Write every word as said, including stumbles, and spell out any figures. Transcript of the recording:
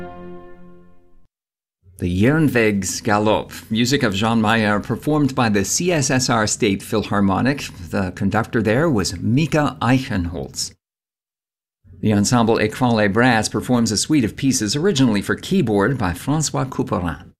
The Jernwegs Galopp, music of Jean Mayer, performed by the C S S R State Philharmonic. The conductor there was Mika Eichenholz. The Ensemble Écran Les Brass performs a suite of pieces originally for keyboard by François Couperin.